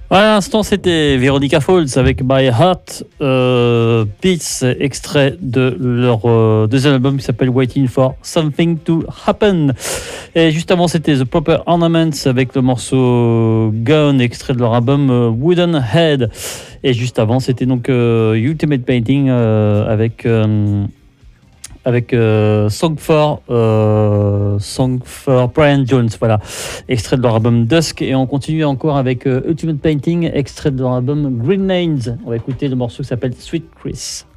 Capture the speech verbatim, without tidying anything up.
À l'instant, c'était Veronica Falls avec My Heart euh, Beats, extrait de leur euh, deuxième album qui s'appelle Waiting for Something to Happen. Et juste avant, c'était The Proper Ornaments avec le morceau Gone, extrait de leur album euh, Wooden Head. Et juste avant, c'était donc euh, Ultimate Painting euh, avec... Euh, avec euh, Song for euh, Song for Brian Jones, voilà, extrait de leur album Dusk. Et on continue encore avec euh, Ultimate Painting, extrait de leur album Green Lanes. On va écouter le morceau qui s'appelle Sweet Chris.